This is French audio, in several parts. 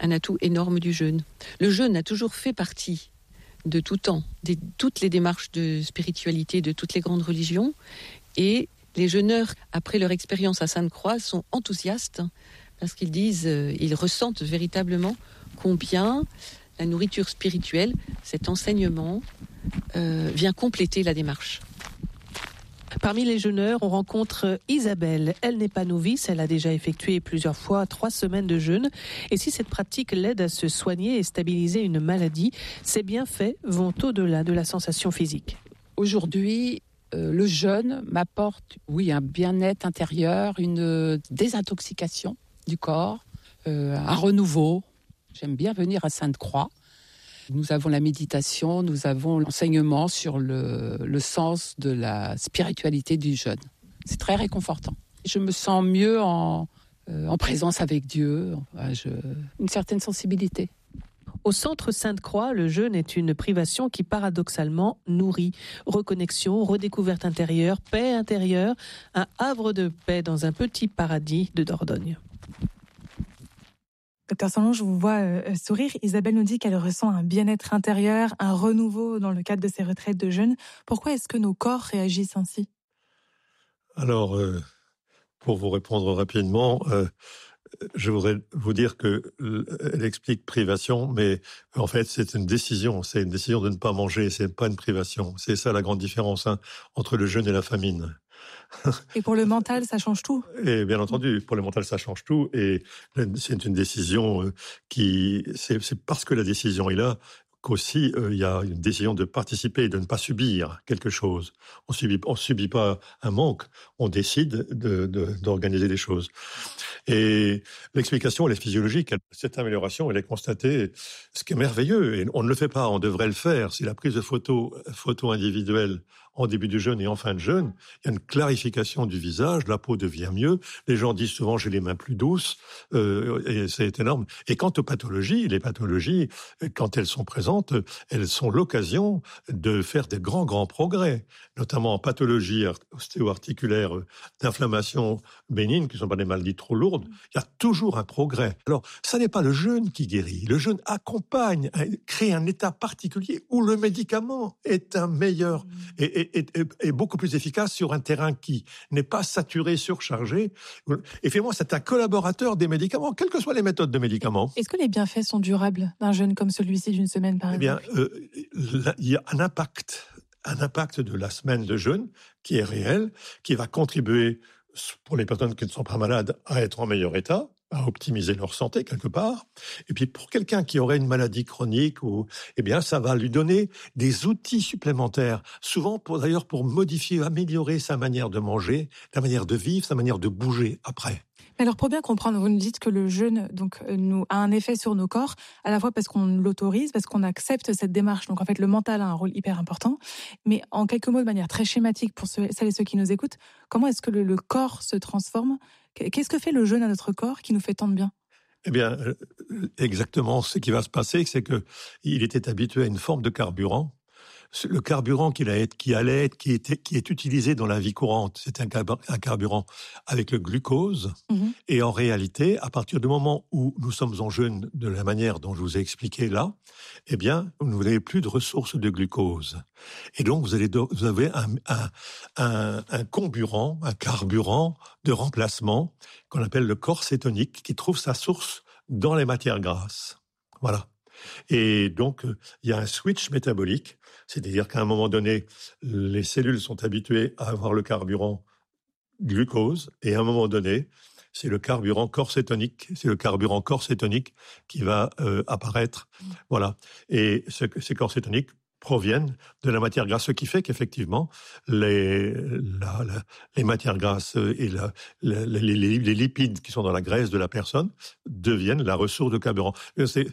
un atout énorme du jeûne. Le jeûne a toujours fait partie de tout temps, de toutes les démarches de spiritualité de toutes les grandes religions. Et les jeûneurs, après leur expérience à Sainte-Croix, sont enthousiastes parce qu'ils disent, ils ressentent véritablement combien la nourriture spirituelle, cet enseignement, vient compléter la démarche. Parmi les jeûneurs, on rencontre Isabelle. Elle n'est pas novice, elle a déjà effectué plusieurs fois 3 semaines de jeûne. Et si cette pratique l'aide à se soigner et stabiliser une maladie, ses bienfaits vont au-delà de la sensation physique. Aujourd'hui, le jeûne m'apporte, un bien-être intérieur, une désintoxication du corps, un renouveau. J'aime bien venir à Sainte-Croix. Nous avons la méditation, nous avons l'enseignement sur le sens de la spiritualité du jeûne. C'est très réconfortant. Je me sens mieux en présence avec Dieu, une certaine sensibilité. Au centre Sainte-Croix, le jeûne est une privation qui paradoxalement nourrit. Reconnexion, redécouverte intérieure, paix intérieure, un havre de paix dans un petit paradis de Dordogne. Docteur Sanlon, je vous vois sourire. Isabelle nous dit qu'elle ressent un bien-être intérieur, un renouveau dans le cadre de ses retraites de jeûne. Pourquoi est-ce que nos corps réagissent ainsi ? Alors, pour vous répondre rapidement, je voudrais vous dire qu'elle explique privation, mais en fait, c'est une décision de ne pas manger, c'est pas une privation. C'est ça la grande différence entre le jeûne et la famine. Et pour le mental, ça change tout ? Et bien entendu, pour le mental, ça change tout. Et c'est une décision c'est parce que la décision est là qu'aussi il y a une décision de participer, de ne pas subir quelque chose. On subit pas un manque, on décide d'organiser les choses. Et l'explication, elle est physiologique. Cette amélioration, elle est constatée. Ce qui est merveilleux, et on ne le fait pas, on devrait le faire, c'est la prise de photos individuelles en début de jeûne et en fin de jeûne. Il y a une clarification du visage, la peau devient mieux. Les gens disent souvent j'ai les mains plus douces, et c'est énorme. Et quant aux pathologies, les pathologies, quand elles sont présentes, elles sont l'occasion de faire des grands progrès, notamment en pathologie ostéo-articulaire, d'inflammation bénigne, qui ne sont pas des maladies trop lourdes. Il y a toujours un progrès. Alors, ça n'est pas le jeûne qui guérit. Le jeûne accompagne, crée un état particulier où le médicament est un meilleur et beaucoup plus efficace sur un terrain qui n'est pas saturé, surchargé. Et finalement, c'est un collaborateur des médicaments, quelles que soient les méthodes de médicaments. Est-ce que les bienfaits sont durables d'un jeûne comme celui-ci d'une semaine, par exemple ? Eh bien, il y a un impact de la semaine de jeûne qui est réel, qui va contribuer, pour les personnes qui ne sont pas malades, à être en meilleur état, à optimiser leur santé quelque part. Et puis pour quelqu'un qui aurait une maladie chronique, ça va lui donner des outils supplémentaires, souvent pour modifier, améliorer sa manière de manger, la manière de vivre, sa manière de bouger après. Alors pour bien comprendre, vous nous dites que le jeûne a un effet sur nos corps, à la fois parce qu'on l'autorise, parce qu'on accepte cette démarche. Donc en fait, le mental a un rôle hyper important. Mais en quelques mots, de manière très schématique pour celles et ceux qui nous écoutent, comment est-ce que le corps se transforme ? Qu'est-ce que fait le jeûne à notre corps qui nous fait tant de bien ? Eh bien, exactement, ce qui va se passer, c'est que il était habitué à une forme de carburant. Le carburant qui est utilisé dans la vie courante, c'est un carburant avec le glucose. Et en réalité, à partir du moment où nous sommes en jeûne de la manière dont je vous ai expliqué là, eh bien, vous n'avez plus de ressources de glucose. Et donc, vous avez un carburant de remplacement qu'on appelle le corps cétonique, qui trouve sa source dans les matières grasses. Voilà. Et donc, il y a un switch métabolique, c'est-à-dire qu'à un moment donné, les cellules sont habituées à avoir le carburant glucose, et à un moment donné, c'est le carburant corps cétonique qui va apparaître. Voilà. Et ces corps cétoniques proviennent de la matière grasse, ce qui fait qu'effectivement, les matières grasses et les lipides qui sont dans la graisse de la personne deviennent la ressource de carburant. C'est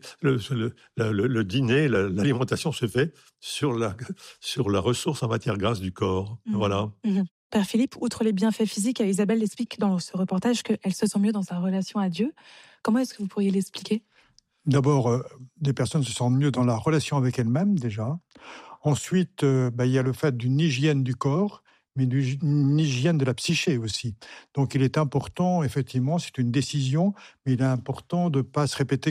le dîner, l'alimentation se fait sur la ressource en matière grasse du corps. Voilà. Père Philippe, outre les bienfaits physiques, Isabelle explique dans ce reportage qu'elle se sent mieux dans sa relation à Dieu. Comment est-ce que vous pourriez l'expliquer ? D'abord, des personnes se sentent mieux dans la relation avec elles-mêmes, déjà. Ensuite, il y a le fait d'une hygiène du corps, mais une hygiène de la psyché aussi. Donc, il est important, effectivement, c'est une décision, mais il est important de ne pas se répéter